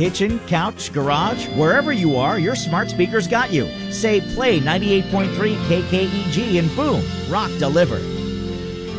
kitchen, couch, garage, wherever you are, your smart speakers got you. Say play 98.3 KKEG and boom, rock delivered.